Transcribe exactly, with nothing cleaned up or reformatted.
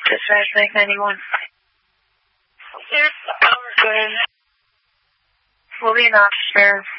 Dispatch Bank ninety-one. There's the power. Go ahead. We'll be an officer.